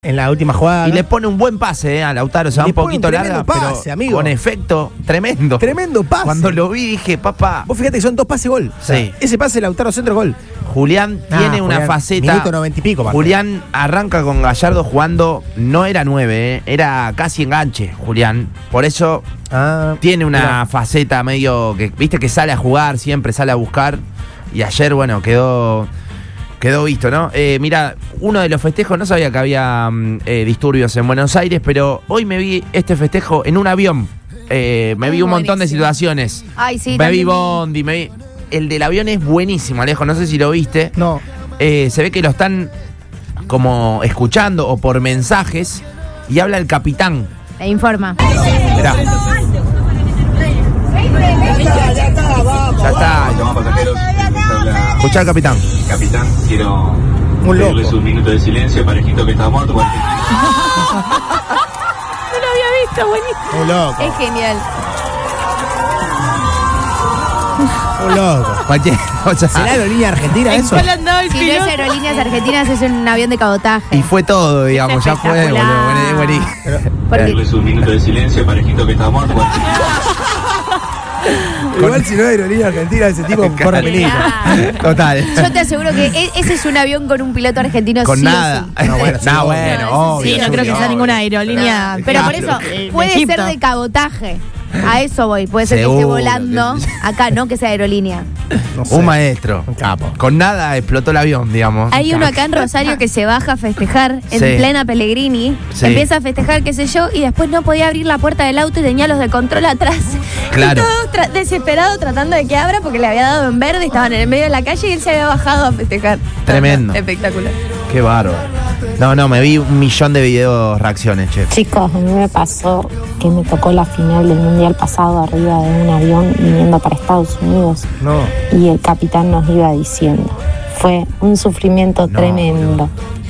En la última jugada. Y le pone un buen pase a Lautaro, se va un poquito larga, pase, pero amigo. con efecto tremendo. Tremendo pase. Cuando lo vi dije, papá. Vos fíjate que son 2 pases gol. O sea, Sí. ese pase Lautaro centro gol. Julián tiene una Julián, faceta. Minuto 90 y pico. Julián arranca con Gallardo jugando, no era 9, era casi enganche, Julián. Por eso tiene una faceta medio que, viste, que sale a jugar, siempre sale a buscar. Y ayer, bueno, quedó visto, ¿no? Mira, uno de los festejos, no sabía que había disturbios en Buenos Aires, pero hoy me vi este festejo en un avión. Me vi un montón de situaciones. Ay, sí, me vi también. bondi, el del avión es buenísimo, Alejo, no sé si lo viste. No. Se ve que lo están como escuchando o por mensajes y habla el capitán. E informa. Mirá. Ya está. Tomás pasajeros, Escuchá al capitán. capitán, quiero Un loco. pedirles un minuto de silencio, parejito que está muerto. No lo había visto, buenísimo. Un loco. Es genial. Un loco. Cualquier cosa. ¿Será aerolínea argentina eso? Si no es Aerolíneas Argentinas, es un avión de cabotaje. Y fue todo, digamos, ya fue, boludo. Espectacular. Buenísimo. Porque Pedirles un minuto de silencio, parejito que está muerto. Igual si no es aerolínea argentina, ese tipo corre peligro. Claro. Total. Yo te aseguro que ese es un avión con un piloto argentino Con sí o nada. sí. No, bueno, sí, No, obvio. bueno, No, obvio. Sí, no creo que sea ninguna aerolínea. Pero por Claro. eso, de puede Egipto. ser de cabotaje. A eso voy. Puede ser que esté Seguro, volando sí. acá, no que sea aerolínea. No sé. Un maestro. Un capo. Con nada explotó el avión, digamos. Hay uno acá en Rosario que se baja a festejar en Sí. plena Pellegrini. Sí. Empieza a festejar, qué sé yo, y después no podía abrir la puerta del auto y tenía los de control atrás. Claro. Y todo desesperado tratando de que abra porque le había dado en verde, estaban en el medio de la calle y él se había bajado a festejar. Tremendo. Espectacular. Qué bárbaro. No, me vi 1.000.000 de videos reacciones, che. Chicos, a mí me pasó que me tocó la final del Mundial pasado arriba de un avión viniendo para Estados Unidos No. y el capitán nos iba diciendo. Fue un sufrimiento No, tremendo.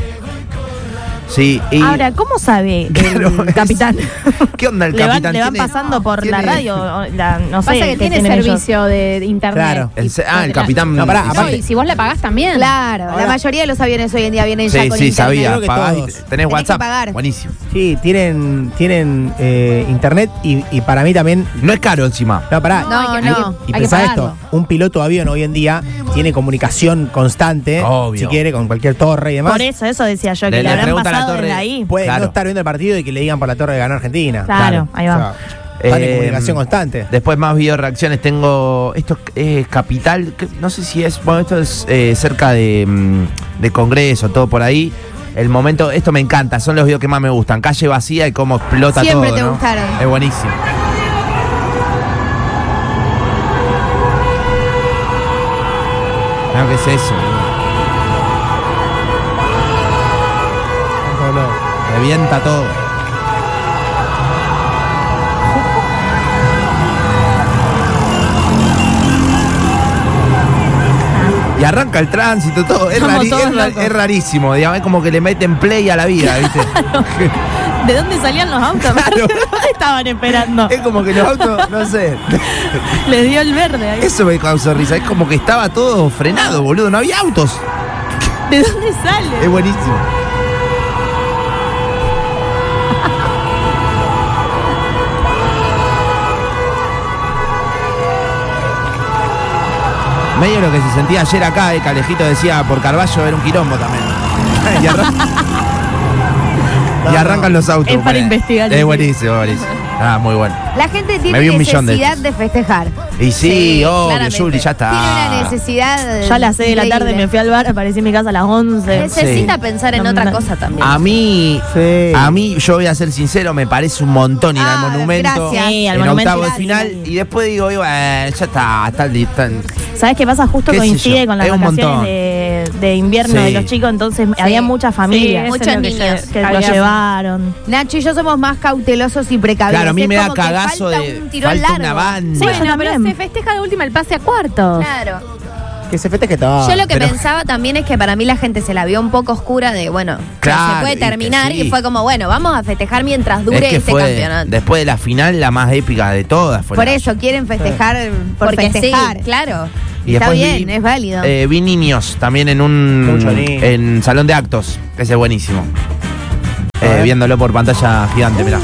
Sí, y Ahora, ¿cómo sabe Claro, el capitán? ¿qué onda el Le van, capitán? le van ¿Tiene- pasando por tiene- la radio, o no sé. Pasa que qué tiene tienen ellos. servicio de internet. Claro. el capitán. No, pará, No, aparte- y si vos le pagás también. Claro, Ahora- la mayoría de los aviones hoy en día vienen Sí, ya con sí, internet. sabía. Creo que Pagás y todos. tenés Tenés que WhatsApp. pagar. Buenísimo. Sí, tienen internet y para mí también. No es caro encima. No, pará. No, hay no. Y hay que pensá esto, pagarlo. un piloto de avión hoy en día tiene comunicación constante, Obvio. si quiere, con cualquier torre y demás. Por eso decía yo, que Le le habrán preguntan a la pasado torre. desde ahí. Puede Claro. no estar viendo el partido y que le digan por la torre de ganar Argentina. Claro, ahí va. Están en Eh, comunicación constante. Después más video reacciones. Tengo. Esto es Capital. No sé si es. Bueno, esto es cerca de Congreso, todo por ahí. El momento. Esto me encanta. Son los videos que más me gustan. Calle vacía y cómo explota Siempre todo. te ¿no? gustaron. Es buenísimo. No, ¿qué es eso? Revienta todo. Y arranca el tránsito, todo. Es, Estamos todos locos. es rarísimo, digamos. Es como que le meten play a la vida, ¿viste? ¿De dónde salían los autos? Claro. ¿Dónde estaban esperando? Es como que los autos, no sé. Les dio el verde ahí. Eso me causó risa. Es como que estaba todo frenado, boludo. No había autos. ¿De dónde sale? Es buenísimo. Medio lo que se sentía ayer acá, Calejito decía por Carballo era un quilombo también. Y arrancan los autos. Es para investigar. Es buenísimo, buenísimo. Ah, muy bueno. La gente Me tiene vi 1.000.000 de necesidad estos. de festejar. Y sí, obvio, claramente. Juli, ya está. Tiene una necesidad. Yo a las 6 de la tarde increíble. me fui al bar, aparecí en mi casa a las 11. Necesita Sí. pensar en otra cosa también. A mí, yo voy a ser sincero, me parece un montón ir al monumento. gracias. Sí, al en monumento. octavo de final. Y después digo, ya está ¿Sabes qué pasa? Justo ¿Qué sé coincide yo? con las Es un vacaciones montón. de invierno Sí. de los chicos, entonces había muchas familias. eso Muchos es lo que niños. que lo había- llevaron. Nacho y yo somos más cautelosos y precavidos. Claro, a mí Es me da como que cagazo falta de un tirón falta largo. una banda. Sí, Bueno, yo pero también. se festeja de última el pase a cuartos. Claro. Que se festeje todo. Yo lo que pero- pensaba también es que para mí la gente se la vio un poco oscura de, bueno, Claro, no se puede y que terminar. sí. Y fue como, bueno, vamos a festejar mientras dure Es que este fue campeonato. después de la final la más épica de todas. Fue Por la- eso quieren festejar por Porque festejar, sí. claro. Y Está después bien, vi, es válido. Vi niños también Mucho niño. en salón de actos. Ese es buenísimo. viéndolo por pantalla gigante, mirá.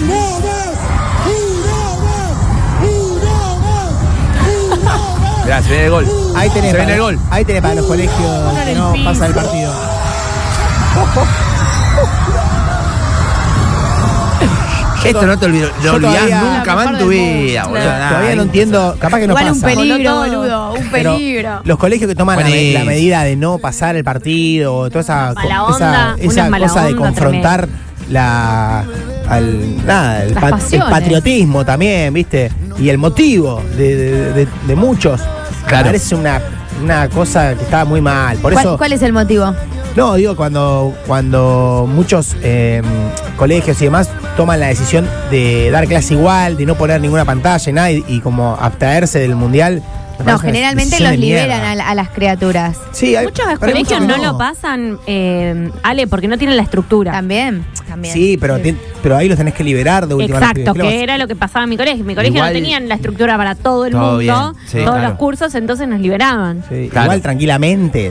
Mirá, se viene el gol. Ahí tenés, Se viene el gol. Ahí tenés para los colegios que no pasan el partido. Esto no te olvidó, lo olvidás nunca más en tu vida, boludo. Todavía no entiendo, capaz que no Igual pasa. un peligro, Todo. boludo. Un Pero peligro. los colegios que toman la Buenísimo. medida de no pasar el partido, toda esa, Mala onda, esa una mala cosa de onda confrontar el Las pasiones. patriotismo también, ¿viste? Y el motivo de muchos. Claro. Me parece una cosa que está muy mal. Por eso. ¿Cuál es el motivo? No, digo, cuando muchos colegios y demás toman la decisión de dar clase igual, de no poner ninguna pantalla, nada, y como abstraerse del mundial. me No, parece una generalmente decisión los de mierda. liberan a las criaturas. Sí, Muchos pero hay colegios muchos no lo pasan, Ale, porque no tienen la estructura. También. Sí, pero ahí los tenés que liberar de última. Exacto, que era lo que pasaba en mi colegio. Mi colegio Igual- no tenían la estructura para todo el Todo mundo, bien, sí, todos claro. los cursos, entonces nos liberaban. Sí, Claro. igual tranquilamente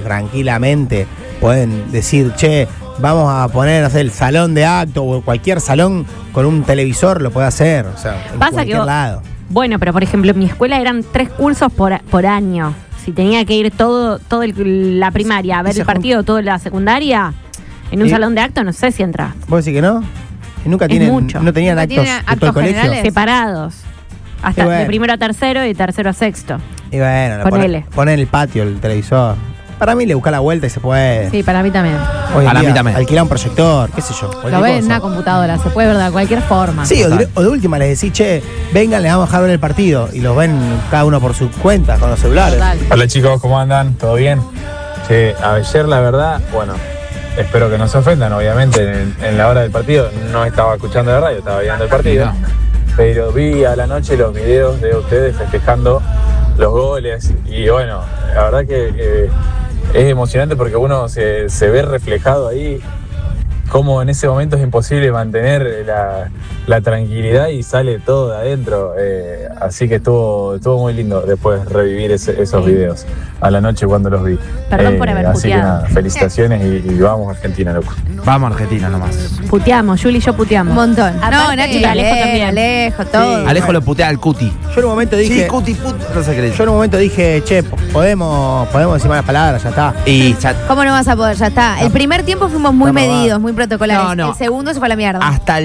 pueden decir, che, vamos a poner, no sé, el salón de acto o cualquier salón con un televisor lo puede hacer, o sea, en Pasa que cualquier vos- lado. Bueno, pero por ejemplo, en mi escuela eran 3 cursos por año. Si tenía que ir todo la primaria a ver se el partido, toda la secundaria, en un Y- salón de acto, no sé si entras. ¿Vos decís que no? ¿Y nunca Es tienen, mucho. no tenían ¿Nunca actos tienen de todo el actos colegio? generales? Separados. Hasta Y bueno. de primero a tercero y de tercero a sexto. Y bueno, Ponele. ponen en el patio el televisor. Para mí le busca la vuelta y se puede. Sí, para mí también. Hoy en Para día, mí también. alquilar un proyector, qué sé yo. Lo cualquier ven en cosa. una computadora, se puede ver de cualquier forma. Sí, o de última les decís, che, vengan, les vamos a dejar ver el partido. Y los ven cada uno por su cuenta, con los celulares. Total. Hola chicos, ¿cómo andan? ¿Todo bien? Che, ayer la verdad, bueno, espero que no se ofendan, obviamente, en la hora del partido no estaba escuchando la radio, estaba viendo el partido, pero vi a la noche los videos de ustedes festejando los goles y bueno, la verdad que es emocionante porque uno se ve reflejado ahí, como en ese momento es imposible mantener la tranquilidad y sale todo de adentro. Así que estuvo muy lindo después revivir esos videos a la noche cuando los vi. Perdón por haber Así que puteado. nada, felicitaciones y vamos Argentina, loco. Vamos a Argentina nomás. Puteamos, Juli y yo puteamos. Un montón. Aparte, No, Nacho y Alejo también. también. Alejo, todo. Sí. Alejo lo putea al cuti. Yo en un momento dije. Sí, cuti, puto. No sé qué le Yo en un momento dije, che, podemos decir malas palabras, ya está. Y ya, ¿Cómo no vas a poder? Ya está. El primer tiempo fuimos muy Está probado. medidos, muy protocolares. No, no. El segundo se fue a la mierda. hasta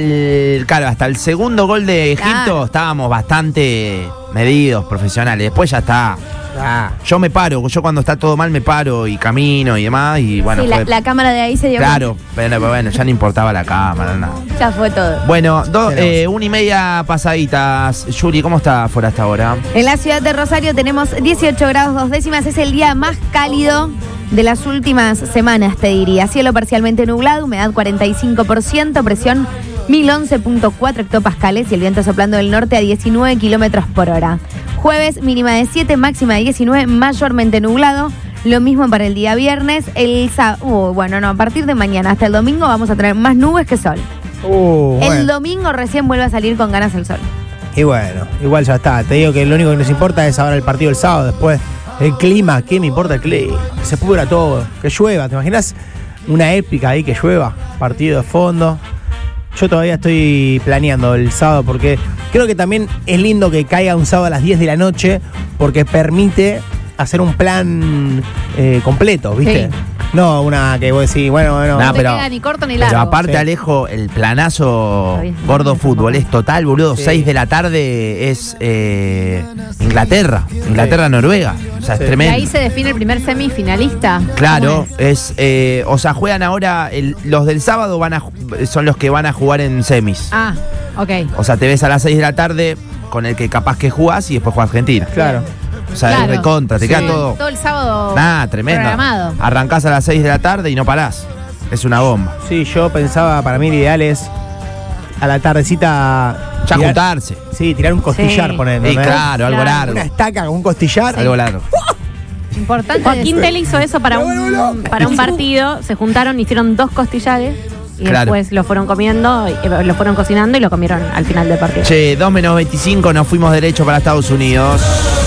el segundo gol de Egipto Claro. estábamos bastante medidos, profesionales. Después ya está. Ah, Yo me paro, yo cuando está todo mal me paro y camino y demás. Y bueno, sí, fue- la cámara de ahí se dio claro, pero bueno, ya no importaba la cámara, nada. cuenta. Ya fue todo. Bueno, Tenemos. 1:30 pasaditas. Yuri, ¿cómo está afuera hasta ahora? En la ciudad de Rosario tenemos 18 grados 2 décimas. Es el día más cálido de las últimas semanas, te diría. Cielo parcialmente nublado, humedad 45%, presión 1011.4 hectopascales y el viento soplando del norte a 19 kilómetros por hora. Jueves, mínima de 7, máxima de 19, mayormente nublado. Lo mismo para el día viernes. A partir de mañana hasta el domingo vamos a tener más nubes que sol. El bueno. domingo recién vuelve a salir con ganas el sol. Y bueno, igual ya está. Te digo que lo único que nos importa es ahora el partido del sábado. Después, el clima, ¿qué me importa el clima? Que se pudra todo, que llueva. ¿Te imaginas una épica ahí que llueva? Partido de fondo. Yo todavía estoy planeando el sábado porque creo que también es lindo que caiga un sábado a las 10 de la noche porque permite hacer un plan completo, ¿viste? Sí. No una que vos decís, bueno, Nah, No te pero- queda ni corto ni Pero largo. aparte, Sí. Alejo, el planazo Está bien. gordo fútbol es total, boludo. Sí. 6 de la tarde es Inglaterra. Inglaterra-Noruega. O sea, es Sí. Y tremendo. ahí se define el primer semifinalista. Claro, ¿Cómo es? o sea, juegan ahora, los del sábado son los que van a jugar en semis. Ah, ok. O sea, te ves a las 6 de la tarde con el que capaz que jugás y después juega Argentina. Claro. O sea, Claro. es recontra, te Sí. queda todo. Todo el sábado Tremendo. programado. Arrancás a las 6 de la tarde y no parás. Es una bomba. Sí, yo pensaba, para mí el ideal es a la tardecita. Ya tirar- juntarse. Sí, tirar un costillar, Sí. poner. Y claro, algo Claro. largo. Una estaca con un costillar. Algo largo. Importante. Joaquín Tele hizo eso para un partido, se juntaron, hicieron 2 costillares y Claro. después lo fueron comiendo, lo fueron cocinando y lo comieron al final del partido. Che, 2 menos 25, nos fuimos derecho para Estados Unidos.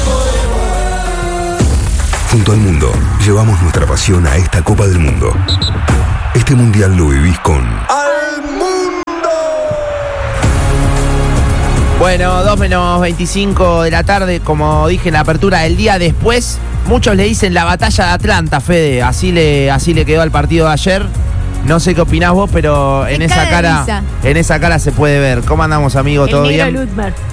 Junto al mundo, llevamos nuestra pasión a esta Copa del Mundo. Este mundial lo vivís con... ¡Al mundo! Bueno, 2:25 de la tarde, como dije en la apertura, el día después, muchos le dicen la batalla de Atlanta, Fede, así le quedó al partido de ayer. No sé qué opinás vos, pero en esa cara se puede ver. ¿Cómo andamos, amigo? ¿Todo bien?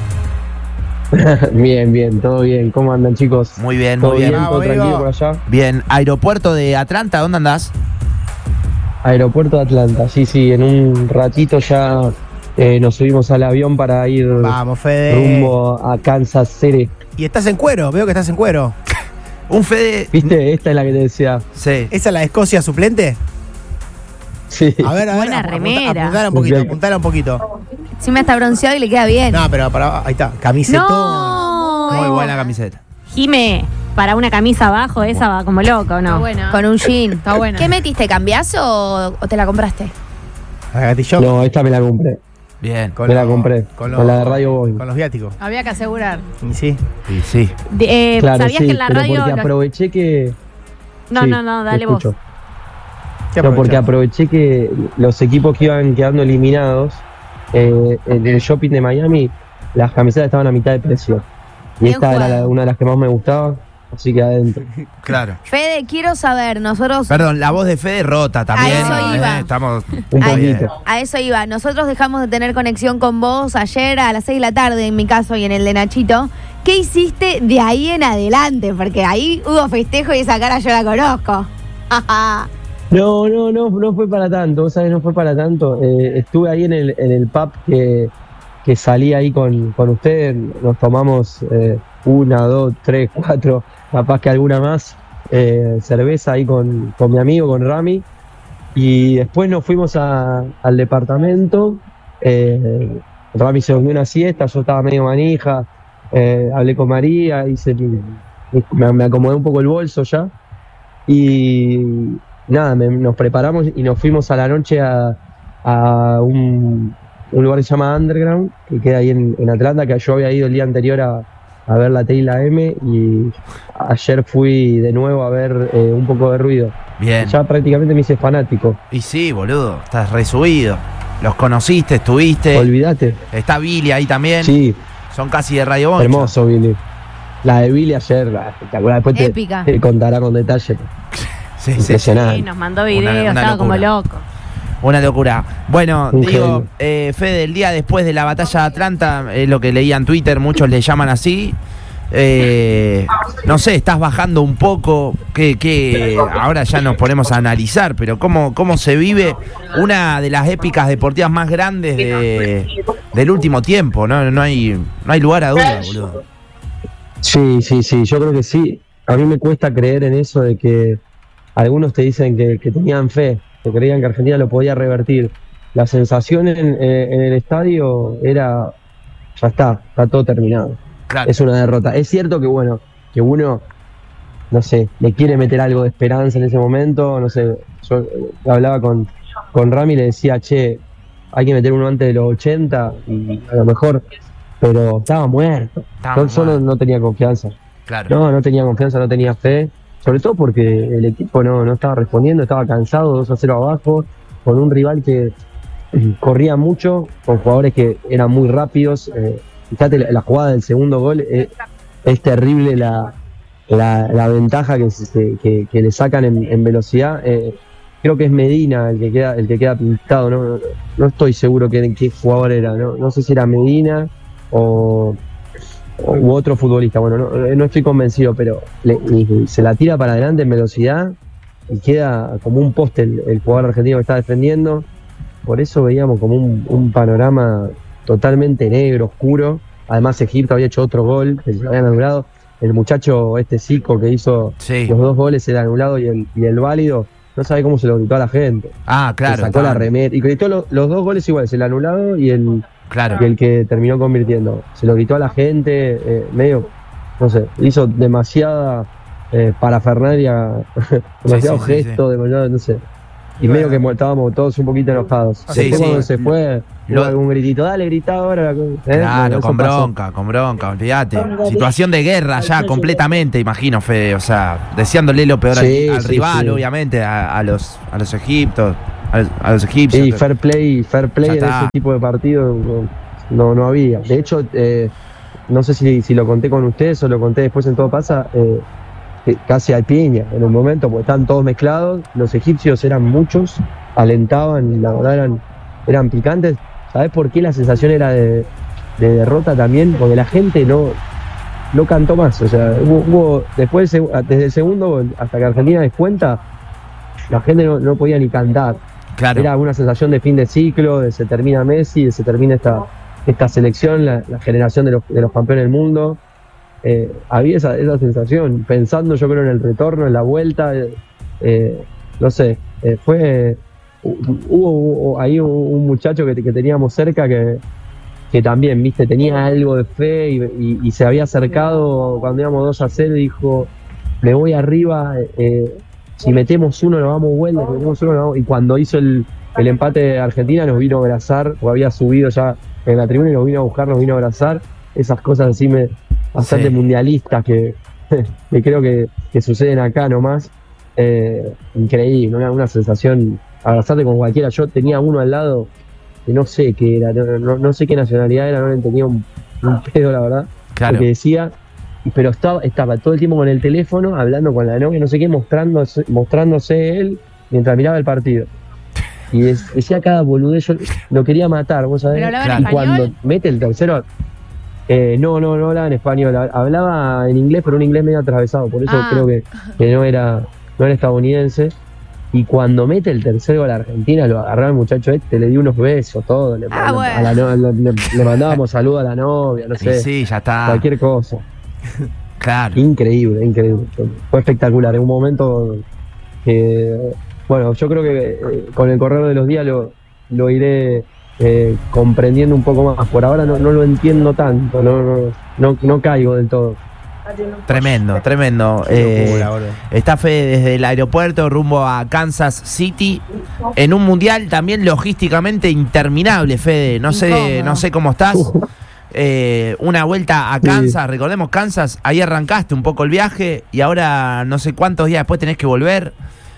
Bien, todo bien. ¿Cómo andan, chicos? Muy bien, ¿Todo muy bien. bien? ¿Todo tranquilo por allá? Bien, aeropuerto de Atlanta, ¿dónde andás? Aeropuerto de Atlanta, sí, en un ratito ya nos subimos al avión para ir Vamos, Fede. rumbo a Kansas City. Y estás en cuero, veo que estás en cuero. Un Fede... ¿Viste? Esta es la que te decía. Sí. ¿Esa es la de Escocia suplente? Sí. A ver, Buena remera. Apuntala un poquito. Sí me está bronceado y le queda bien. No, pero ahí está, camiseta. No. Muy buena camiseta. Jime, para una camisa abajo, esa va como loca, ¿o no? Está buena. Con un jean. Está buena. ¿Qué metiste? ¿Cambiás o te la compraste? ¿La Gatilló? No, esta me la compré. Bien. Me la compré. Con la de Radio Boy. Con los viáticos. Había que asegurar. Y sí. Sí. Claro, ¿Sabías sí, que en la pero radio... porque aproveché que... No, Sí, dale te vos. escucho. No, porque aproveché que los equipos que iban quedando eliminados en el shopping de Miami, las camisetas estaban a mitad de precio. Y Bien esta era jugado. una de las que más me gustaba, así que adentro. Claro. Fede, quiero saber, nosotros... Perdón, la voz de Fede rota también. A eso iba. Estamos Un Ahí- poquito. A eso iba. Nosotros dejamos de tener conexión con vos ayer a las 6 de la tarde, en mi caso y en el de Nachito. ¿Qué hiciste de ahí en adelante? Porque ahí hubo festejo y esa cara yo la conozco. No fue para tanto, vos sabés, no fue para tanto. Estuve ahí en el pub que salí ahí con ustedes, nos tomamos 1, 2, 3, 4, capaz que alguna más, cerveza ahí con mi amigo, con Rami, y después nos fuimos al departamento. Rami se durmió una siesta, yo estaba medio manija, hablé con María, me acomodé un poco el bolso ya, y nada, nos preparamos y nos fuimos a la noche a un lugar que se llama Underground, que queda ahí en Atlanta, que yo había ido el día anterior a ver la T y la M, y ayer fui de nuevo a ver un poco de ruido. bien. Ya prácticamente me hice fanático. Y sí, boludo, estás resubido. Los conociste, estuviste. Olvídate. Está Billy ahí también. Sí, Son casi de Radio Boncha. hermoso Billy. La de Billy ayer, espectacular. Después Épica. te contará con detalle. Sí. Impresionante. Sí, nos mandó videos, Una estaba como locura. loco. Una locura. Bueno, Un digo, Fede, el día después de la batalla de Atlanta, es lo que leía en Twitter, muchos le llaman así. No sé, estás bajando un poco, que ahora ya nos ponemos a analizar, pero cómo se vive una de las épicas deportivas más grandes del último tiempo, no hay lugar a duda, boludo. Sí, yo creo que sí. A mí me cuesta creer en eso de que algunos te dicen que tenían fe, que creían que Argentina lo podía revertir. La sensación en el estadio era, ya está todo terminado. Claro. Es una derrota. Es cierto que bueno, que uno, no sé, le quiere meter algo de esperanza en ese momento, no sé, yo hablaba con Rami y le decía, che, hay que meter uno antes de los 80 y a lo mejor, pero estaba muerto. Yo no tenía confianza. Claro. No tenía confianza, no tenía fe, sobre todo porque el equipo no estaba respondiendo, estaba cansado, 2-0 abajo, con un rival que corría mucho, con jugadores que eran muy rápidos. Fíjate, la jugada del segundo gol, es terrible la ventaja que le sacan en velocidad. Creo que es Medina el que queda pintado, no estoy seguro qué jugador era, no sé si era Medina u otro futbolista, bueno, no estoy convencido, pero y se la tira para adelante en velocidad y queda como un poste el jugador argentino que está defendiendo. Por eso veíamos como un panorama totalmente negro, oscuro. Además Egipto había hecho otro gol que se habían anulado. El muchacho Zico que hizo los 2 goles, el anulado y el válido, no sabe cómo se lo gritó a la gente. Ah, claro. Se sacó la remera y gritó los 2 goles iguales, el anulado y el que terminó convirtiendo. Se lo gritó a la gente, medio, no sé, hizo demasiada parafernalia, demasiado gesto, demasiado, no sé. Y medio que estábamos todos un poquito enojados. Después cuando se fue, hubo algún gritito, dale, grita ahora. Claro, Bueno, con bronca, olvídate. Situación de guerra ya completamente, imagino, Fede. O sea, deseándole lo peor al rival, obviamente, a los egipcios. Sí, fair play en ese tipo de partidos. no había. De hecho, no sé si lo conté con ustedes o lo conté después en Todo Pasa, que casi hay piña en el momento, porque estaban todos mezclados. Los egipcios eran muchos, alentaban, la verdad eran picantes. ¿Sabés por qué la sensación era de derrota también? Porque la gente no cantó más. O sea, hubo después, desde el segundo gol hasta que Argentina descuenta, la gente no podía ni cantar. Claro. Era una sensación de fin de ciclo, de se termina Messi, de se termina esta selección, la generación de los campeones del mundo. Había esa sensación, pensando yo creo en el retorno, en la vuelta, no sé, hubo ahí un muchacho que teníamos cerca que también, viste, tenía algo de fe y se había acercado cuando íbamos 2-0 y dijo, me voy arriba, si metemos uno nos vamos vuelta, y cuando hizo el empate de Argentina nos vino a abrazar, o había subido ya en la tribuna y nos vino a buscar, nos vino a abrazar. Esas cosas así bastante mundialistas que creo que suceden acá nomás. Increíble, una sensación, abrazarte con cualquiera. Yo tenía uno al lado que no sé qué era, no sé qué nacionalidad era, no le entendía un pedo, la verdad. Claro. Porque decía, pero estaba todo el tiempo con el teléfono, hablando con la novia, no sé qué, mostrándose él mientras miraba el partido. Y decía cada boludez, yo lo quería matar, vos sabés. ¿Pero hablaba en y cuando español? mete el tercero, no hablaba en español, hablaba en inglés, pero un inglés medio atravesado, por eso creo que no era estadounidense. Y cuando mete el tercer gol a Argentina, lo agarraba el muchacho le dio unos besos, todo, le mandábamos saludos a la novia, no sé, sí, ya está. Cualquier cosa. Claro. Increíble. Fue espectacular, en un momento que, bueno, yo creo que con el correr de los días lo iré comprendiendo un poco más. Por ahora no lo entiendo tanto, no caigo del todo. Tremendo. Está Fede desde el aeropuerto rumbo a Kansas City en un mundial también logísticamente interminable, Fede. No sé cómo estás. Una vuelta a Kansas, recordemos Kansas, ahí arrancaste un poco el viaje y ahora no sé cuántos días después tenés que volver.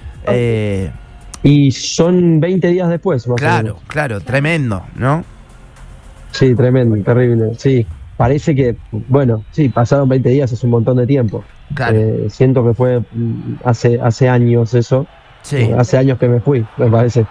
Y son 20 días después, más o menos. Claro, tremendo, ¿no? Sí, tremendo, terrible, sí. Parece que, bueno, sí, pasaron 20 días, es un montón de tiempo. Claro. Siento que fue hace años eso. Sí. Hace años que me fui, me parece.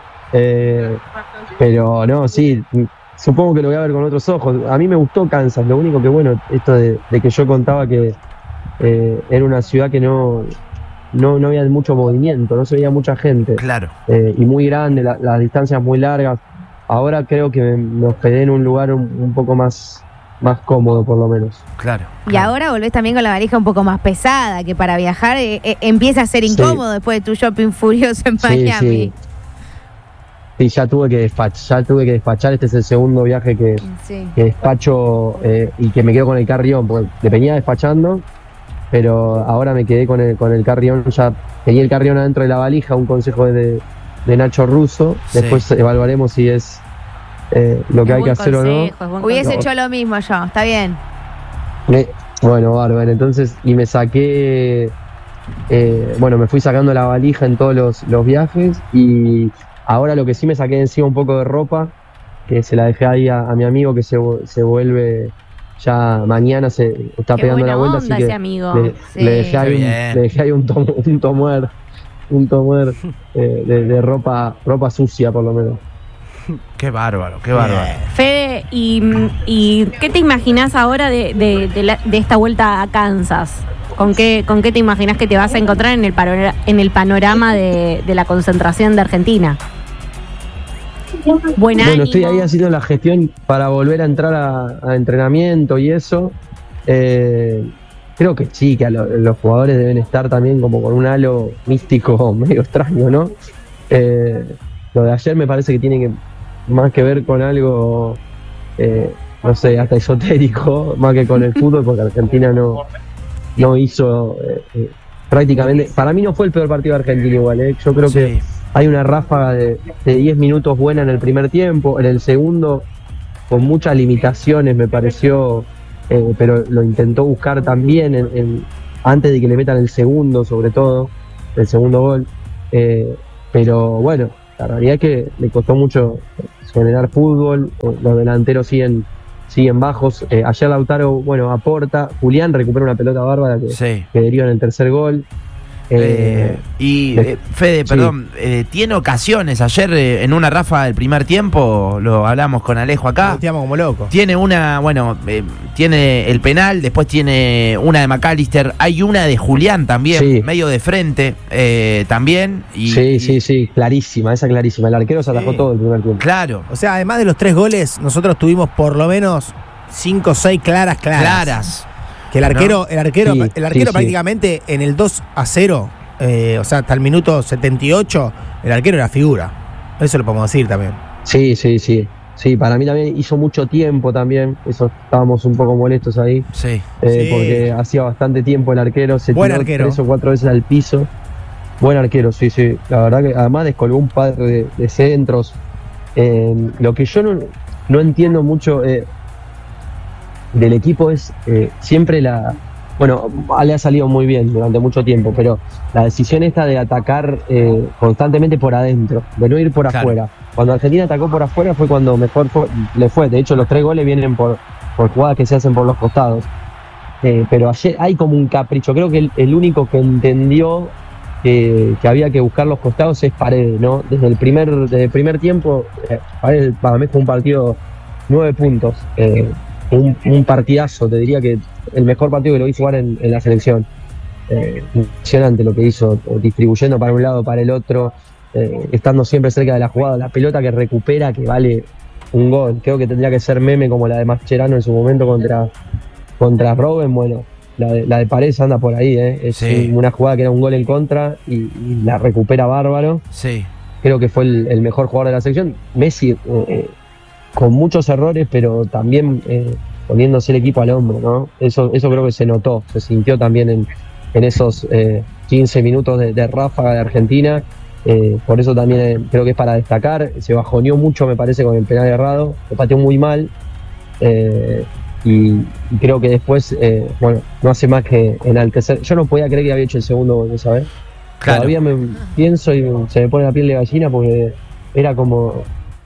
Pero no, sí, supongo que lo voy a ver con otros ojos. A mí me gustó Kansas, lo único que, bueno, esto de que yo contaba que era una ciudad que no había mucho movimiento, no se veía mucha gente. Claro. Y muy grande, las distancias muy largas. Ahora creo que me hospedé en un lugar un poco más cómodo, por lo menos. Claro. Y ahora volvés también con la valija un poco más pesada, que para viajar empieza a ser incómodo después de tu shopping furioso en Miami. Sí, ya tuve que despachar. Este es el segundo viaje que despacho y que me quedo con el carry-on, porque le venía despachando, pero ahora me quedé con el carry-on. Ya tenía el carry-on adentro de la valija, un consejo de Nacho Russo. Después evaluaremos si es lo que hay que hacer o no. Hubiese hecho lo mismo yo, está bien. Bueno, bárbaro. Entonces, y me saqué, me fui sacando la valija en todos los viajes, y ahora lo que sí me saqué encima un poco de ropa, que se la dejé ahí a mi amigo que se vuelve ya mañana, se está pegando la vuelta, así que ese amigo. le dejé ahí un tomuer de ropa sucia, por lo menos. Qué bárbaro. Fede, ¿y qué te imaginás ahora de esta vuelta a Kansas? ¿Con qué te imaginás que te vas a encontrar en el panorama de la concentración de Argentina? Bueno, estoy ahí haciendo la gestión para volver a entrar a entrenamiento y eso. Creo que sí, que los jugadores deben estar también como con un halo místico medio extraño, ¿no? Lo de ayer me parece que tiene más que ver con algo, no sé, hasta esotérico, más que con el fútbol, porque Argentina no hizo prácticamente. Para mí no fue el peor partido de Argentina igual, yo creo que hay una ráfaga de 10 minutos buena en el primer tiempo, en el segundo con muchas limitaciones me pareció, pero lo intentó buscar también antes de que le metan el segundo, sobre todo el segundo gol, pero bueno, la realidad es que le costó mucho generar fútbol. Los delanteros siguen siguen bajos. Ayer Lautaro, bueno, aporta. Julián recupera una pelota bárbara que deriva en el tercer gol. Fede, perdón, tiene ocasiones. Ayer en una ráfaga del primer tiempo, lo hablamos con Alejo acá. Como loco. Tiene una, tiene el penal, después tiene una de McAllister, hay una de Julián también, medio de frente también. Sí, clarísima, esa clarísima. El arquero se atajó todo el primer tiempo. Claro. O sea, además de los 3 goles, nosotros tuvimos por lo menos 5 o 6 claras. Que el arquero prácticamente en el 2-0, o sea, hasta el minuto 78, el arquero era figura. Eso lo podemos decir también. Sí, para mí también hizo mucho tiempo también. Eso estábamos un poco molestos ahí. Porque hacía bastante tiempo el arquero. Se tiró 3 o 4 veces al piso. Buen arquero, sí. La verdad que además descolgó un par de centros. Lo que yo no entiendo mucho del equipo es siempre le ha salido muy bien durante mucho tiempo, pero la decisión esta de atacar constantemente por adentro, de no ir por afuera. Cuando Argentina atacó por afuera fue cuando mejor le fue. De hecho, los 3 goles vienen por jugadas que se hacen por los costados. Pero ayer hay como un capricho. Creo que el único que entendió que había que buscar los costados es Paredes, ¿no? Desde el primer tiempo, Paredes para mí fue un partido 9 puntos. Un partidazo, te diría que el mejor partido que lo vi jugar en la selección. Impresionante lo que hizo, distribuyendo para un lado, para el otro, estando siempre cerca de la jugada, la pelota que recupera, que vale un gol. Creo que tendría que ser meme como la de Mascherano en su momento contra Robben. Bueno, la de Paredes anda por ahí, es una jugada que era un gol en contra y la recupera bárbaro. Creo que fue el mejor jugador de la selección. Messi con muchos errores, pero también poniéndose el equipo al hombro, ¿no? Eso creo que se notó, se sintió también en esos 15 minutos de ráfaga de Argentina. Por eso también creo que es para destacar. Se bajoneó mucho, me parece, con el penal errado, lo pateó muy mal. Y creo que después, no hace más que enaltecer. Yo no podía creer que había hecho el segundo gol, ¿sabes? Claro. Todavía me pienso y se me pone la piel de gallina porque era como...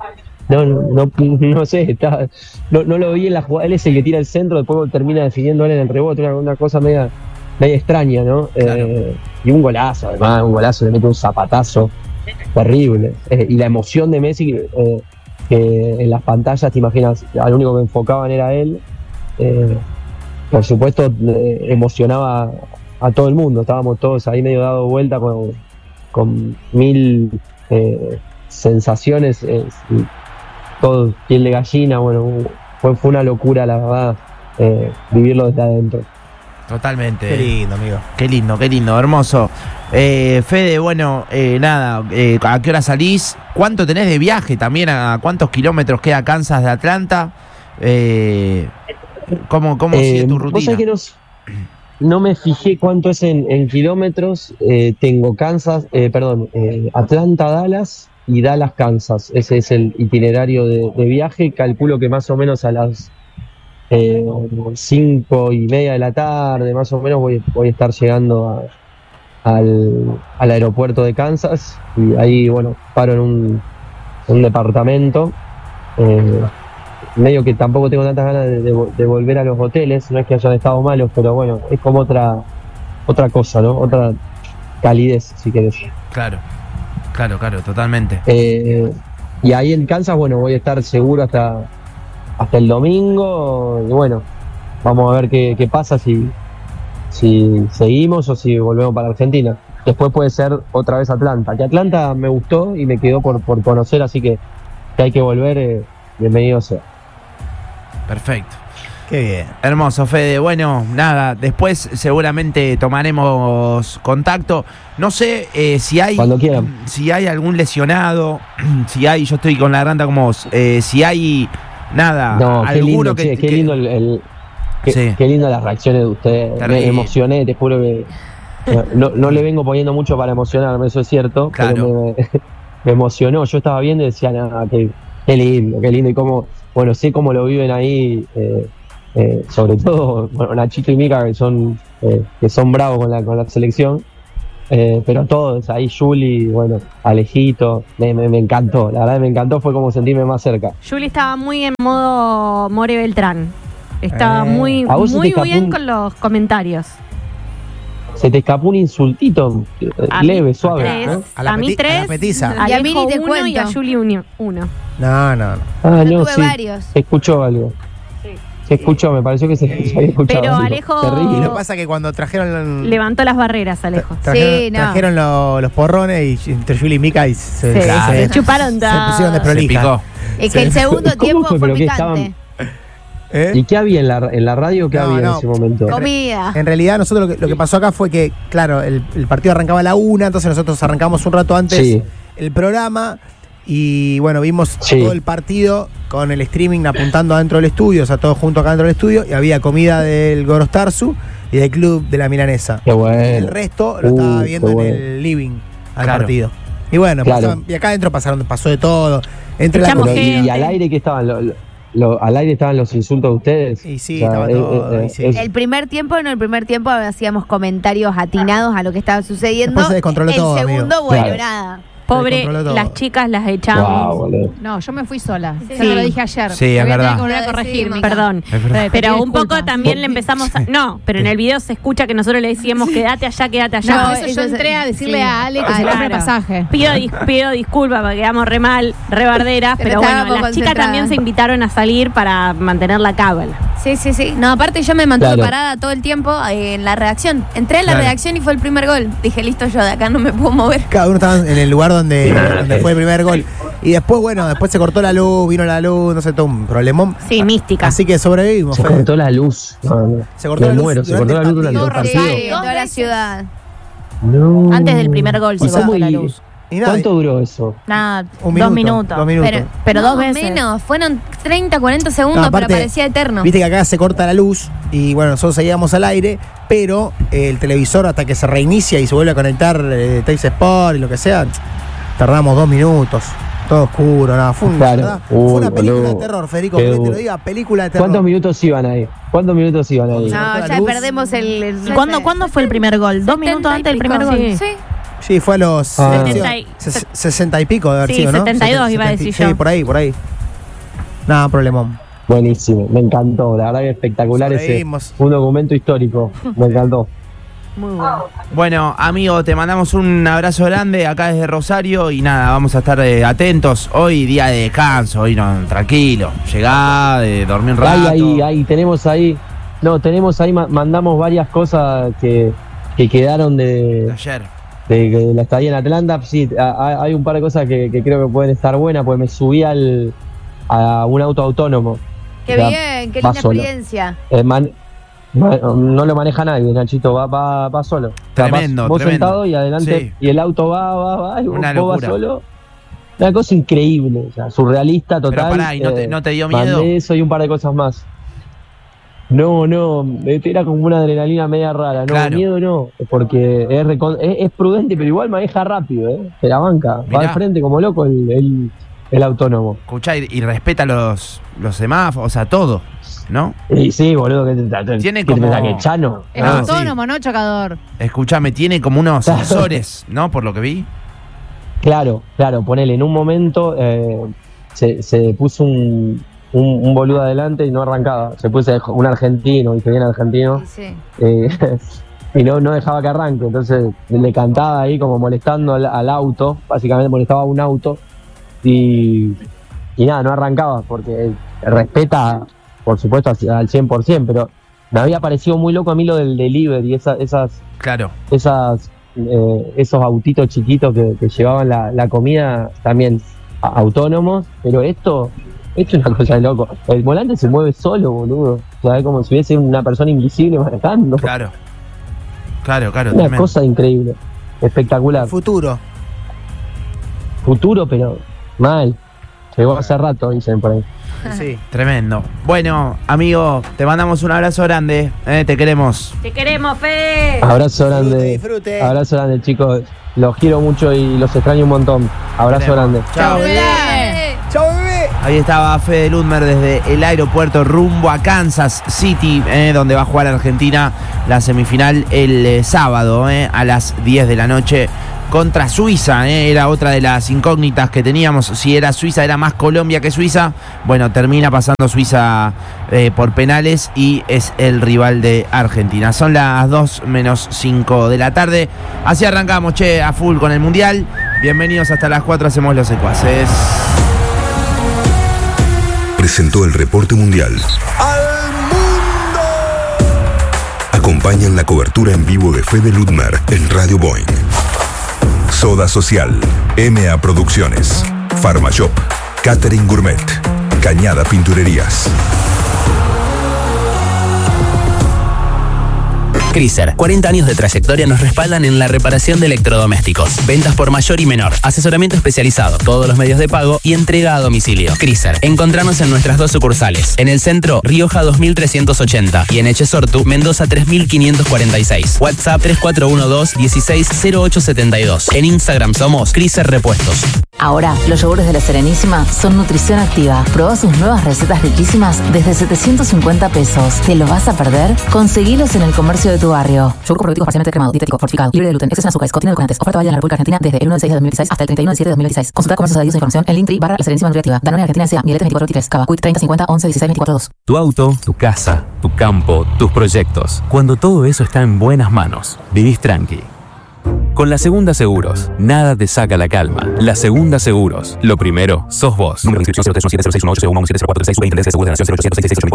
No sé, no lo vi en la jugada. Él es el que tira el centro, después termina definiendo él en el rebote, una cosa media extraña, ¿no? Claro. Y un golazo, además, le mete un zapatazo terrible. Y la emoción de Messi, que en las pantallas, te imaginas, al único que enfocaban era él. Por supuesto, emocionaba a todo el mundo. Estábamos todos ahí medio dado vuelta con mil sensaciones. Todo piel de gallina, fue una locura, la verdad, vivirlo desde adentro. Totalmente. Qué lindo, amigo. Qué lindo, hermoso. Fede, nada, ¿a qué hora salís? ¿Cuánto tenés de viaje también? ¿A cuántos kilómetros queda Kansas de Atlanta? ¿Cómo sigue tu rutina? Vos sabés que no me fijé cuánto es en kilómetros. Tengo Atlanta, Dallas y Dallas, Kansas. Ese es el itinerario de viaje. Calculo que más o menos a las 5:30 de la tarde, más o menos, voy a estar llegando al aeropuerto de Kansas. Y ahí, paro en un departamento. Medio que tampoco tengo tantas ganas de volver a los hoteles. No es que hayan estado malos, pero es como otra cosa, ¿no? Otra calidez, si querés. Claro, totalmente. Y ahí en Kansas, voy a estar seguro hasta el domingo. Y vamos a ver qué pasa, si seguimos o si volvemos para Argentina. Después puede ser otra vez Atlanta. Que Atlanta me gustó y me quedó por conocer, así que hay que volver. Bienvenido sea. Perfecto. Qué bien. Hermoso, Fede. Nada, después seguramente tomaremos contacto. No sé si hay algún lesionado, yo estoy con la garganta como vos, si hay nada, alguno qué lindo qué lindo las reacciones de ustedes. Me emocioné, te juro que no le vengo poniendo mucho para emocionarme, eso es cierto, pero me emocionó. Yo estaba viendo y decía, qué lindo, y cómo, sé cómo lo viven ahí, sobre todo Nachito y Mika, que son bravos con la selección. pero todos, ahí Juli, bueno, Alejito, me encantó, la verdad me encantó, fue como sentirme más cerca. Juli estaba muy en modo More Beltrán. Estaba muy bien con los comentarios. Se te escapó un insultito leve, suave. Tres. ¿no? A mí tres. A la petiza. Y a mí ni te uno cuento. y a Juli uno. No. Ah, Yo no, tuve sí. varios. Se escuchó algo. Se escuchó, me pareció que se había escuchado. Pero algo. Alejo- Terrible. Y lo que pasa es que cuando trajeron Levantó las barreras, Alejo. Sí, no. trajeron los porrones y entre Juli y Mika y se Se chuparon se pusieron Se desprolijas. picó. Es que el segundo ¿Cómo tiempo fue? fue ¿Pero qué picante. ¿Y qué había en la radio? ¿Qué No, había no. en ese momento? Comida. En realidad nosotros lo que pasó acá fue que, claro, el partido arrancaba a la 1, entonces nosotros arrancamos un rato antes Sí. el programa y bueno, vimos Sí. todo el partido con el streaming apuntando adentro del estudio, o sea, todos juntos acá dentro del estudio, y había comida del Gorostarzu y del Club de la Milanesa. Qué bueno. El resto lo estaba viendo qué en bueno. el living al Claro. partido. Y bueno, Claro. y acá adentro pasó de todo. Entre la Echamos Pero, gente. y al aire que estaban al aire estaban los insultos de ustedes. Y sí, estaba todo, y sí. El primer tiempo hacíamos comentarios atinados a lo que estaba sucediendo. Después se descontroló el todo, segundo, amigo. bueno, Claro. nada. Pobre, controló todo. las chicas las echamos. Wow, boludo. No, yo me fui sola. Sí. Ya te lo dije ayer. Sí, Me es voy a tener verdad. que volver a corregir, Mica. Perdón. Es verdad. Te Pero pido un poco disculpas. también le empezamos a... No, pero en el video se escucha que nosotros le decíamos quédate allá. No, eso yo es- entré a decirle sí. a Ale que Ah, se compre claro. pasaje. Pido disculpas porque quedamos re mal, re barderas, Pero pero bueno, estábamos las chicas concentradas. también se invitaron a salir para mantener la cábala. Sí. No, aparte yo me mantuve Claro. parada todo el tiempo en la redacción. Entré en la Claro. redacción y fue el primer gol. Dije, listo, yo de acá no me puedo mover. Cada uno estaba en el lugar donde fue el primer gol. Y después, bueno, después se cortó la luz, vino la luz, no sé, todo un problemón. Sí, mística. Así que sobrevivimos. Se Fede. cortó la luz. No. Se cortó Me la luz muero, se durante cortó la luz el durante el partido. partido. Sí, en toda la ciudad. No. Antes del primer gol se ¿Y cómo cortó la y- luz. Y nada, ¿Cuánto duró eso? Nada, Un 2 minuto, minutos. 2 minutos. Pero No, dos veces. menos, fueron 30, 40 segundos, No, aparte, pero parecía eterno. Viste que acá se corta la luz y bueno, nosotros seguíamos al aire, pero el televisor hasta que se reinicia y se vuelve a conectar Teis Sport y lo que sea, tardamos 2 minutos. Todo oscuro, nada. Fue, Claro. ¿verdad? Fue una película boludo. de terror, Federico. Qué Que te duro. lo diga, película de terror. ¿Cuántos minutos iban ahí? No, cortó ya la luz. perdemos el ¿Cuándo fue el primer gol? 2 minutos antes del primer gol. Sí. Sí, fue a los 60 y pico de haber Sí, sido, ¿no? 72 iba a decir Sí, yo. por ahí. Nada, problemón. Buenísimo, me encantó. La verdad que espectacular ese. Sobrevivimos. Un documento histórico. Me encantó. Muy bueno. Bueno, amigo, te mandamos un abrazo grande acá desde Rosario y nada, vamos a estar atentos. Hoy día de descanso, hoy no, tranquilo. Llegá, dormir un rato. Tenemos ahí, mandamos varias cosas que quedaron de Ayer. la estadía en Atlanta. Sí, hay un par de cosas que creo que pueden estar buenas, pues me subí a un auto autónomo. Qué O sea, bien, qué va linda solo. experiencia. No lo maneja nadie, Nachito, va solo. O sea, Tremendo, vas vos tremendo. sentado y adelante, Sí. y el auto va, y vos Una vas locura. solo. Una cosa increíble, o sea, surrealista total. Pero pará, ¿y no te dio miedo? Mandé eso y un par de cosas más. No, era como una adrenalina media rara. No, Claro. miedo no, porque es prudente, pero igual maneja rápido, se la banca. Mirá. Va al frente como loco el autónomo. Escuchá, y respeta los semáforos, o sea, todo, ¿no? Y sí, boludo, Tiene que como- que Chano. Es Ah, autónomo, ¿no? Chocador. Escuchame, tiene como unos sensores, ¿no? Por lo que vi. Claro, ponele, en un momento se puso un boludo adelante y no arrancaba. Se puso un argentino, y que viene argentino, Sí. y no dejaba que arranque. Entonces le cantaba ahí como molestando al auto, básicamente molestaba a un auto, y nada, no arrancaba, porque respeta, por supuesto, al 100%, pero me había parecido muy loco a mí lo del delivery, Claro. esos autitos chiquitos que llevaban la comida también autónomos, pero esto es una cosa de loco. El volante se mueve solo, boludo. O sea, es como si hubiese una persona invisible manejando. Claro, Una tremendo. cosa increíble, espectacular. Futuro. Futuro, pero mal. Llegó hace rato, dicen por ahí. Sí. Tremendo. Bueno, amigo, te mandamos un abrazo grande. Te queremos. Te queremos, Fe. Abrazo grande. Disfrute. Abrazo grande, chicos. Los quiero mucho y los extraño un montón. Abrazo grande. Chao, Bebé. bebé. Chao, bebé. Ahí estaba Fede Ludmer desde el aeropuerto rumbo a Kansas City, donde va a jugar Argentina la semifinal el sábado a las 10 de la noche contra Suiza. Era otra de las incógnitas que teníamos. Si era Suiza, era más Colombia que Suiza. Bueno, termina pasando Suiza por penales y es el rival de Argentina. Son las 2:05 de la tarde. Así arrancamos, a full con el Mundial. Bienvenidos hasta las 4, hacemos los secuaces. Presentó el reporte mundial. ¡Al mundo! Acompañan la cobertura en vivo de Fede Ludmer en Radio Boeing. Soda Social, MA Producciones, Pharmashop, Catering Gourmet, Cañada Pinturerías. Chrysler, 40 años de trayectoria nos respaldan en la reparación de electrodomésticos. Ventas por mayor y menor, asesoramiento especializado, todos los medios de pago y entrega a domicilio. Chrysler, encontrarnos en nuestras 2 sucursales. En el centro, Rioja 2380 y en Echesortu, Mendoza 3546. WhatsApp 3412-160872. En Instagram somos Chrysler Repuestos. Ahora, los yogures de La Serenísima son nutrición activa. Probá sus nuevas recetas riquísimas desde 750 pesos. ¿Te lo vas a perder? Conseguilos en el comercio de tu barrio. Yogur probiótico parcialmente cremado, dietético, fortificado, libre de gluten, exceso en azúcares, contiene edulcorantes. Oferta válida en la República Argentina desde el 1 de 6 de 2016 hasta el 31 de 7 de 2016. Consulta comercios adheridos a información en Linktree/La Serenísima Nutriactiva. Danone Argentina S.A. Miletes 2423. Cava. Quick 3050 11 16 242. Tu auto, tu casa, tu campo, tus proyectos. Cuando todo eso está en buenas manos, vivís tranqui. Con La Segunda Seguros, nada te saca la calma. La Segunda Seguros. Lo primero, sos vos. Número de inscripción 0317061801170436 Superintendencia de Seguros de la Nación 08006688